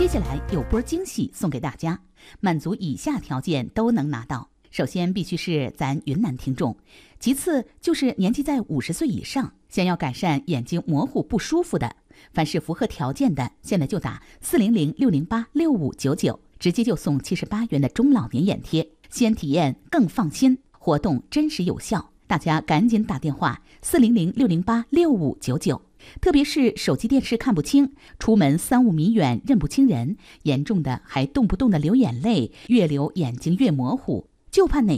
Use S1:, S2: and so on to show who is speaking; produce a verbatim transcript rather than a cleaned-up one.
S1: 接下来有波惊喜送给大家，满足以下条件都能拿到。首先必须是咱云南听众，其次就是年纪在五十岁以上，想要改善眼睛模糊不舒服的，凡是符合条件的，现在就打四零零六零八六五九九，直接就送七十八元的中老年眼贴，先体验更放心，活动真实有效，大家赶紧打电话四零零六零八六五九九。特别是手机电视看不清，出门三五米远认不清人，严重的还动不动的流眼泪，越流眼睛越模糊，就怕哪